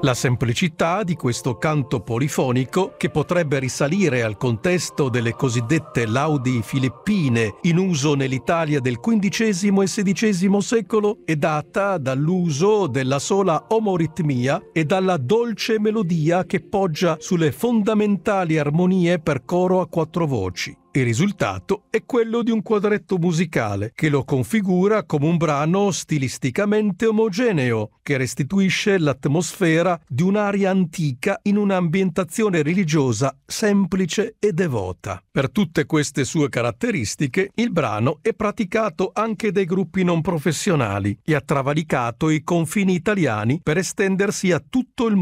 La semplicità di questo canto polifonico, che potrebbe risalire al contesto delle cosiddette laudi filippine in uso nell'Italia del XV e XVI secolo, è data dall'uso della sola omoritmia e dalla dolce melodia che poggia sulle fondamentali armonie per coro a quattro voci. Il risultato è quello di un quadretto musicale che lo configura come un brano stilisticamente omogeneo, che restituisce l'atmosfera di un'aria antica in un'ambientazione religiosa semplice e devota. Per tutte queste sue caratteristiche, il brano è praticato anche dai gruppi non professionali e ha travalicato i confini italiani per estendersi a tutto il mondo.